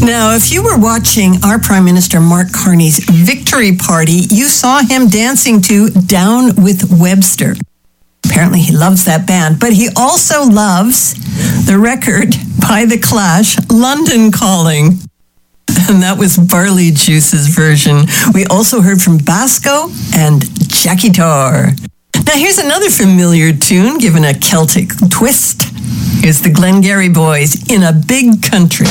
Now, if you were watching our Prime Minister Mark Carney's victory party, you saw him dancing to Down with Webster. Apparently he loves that band, but he also loves the record by The Clash, London Calling. And that was Barley Juice's version. We also heard from Basco and Jackie Tarr. Now here's another familiar tune given a Celtic twist. Here's the Glengarry Boys in a Big Country.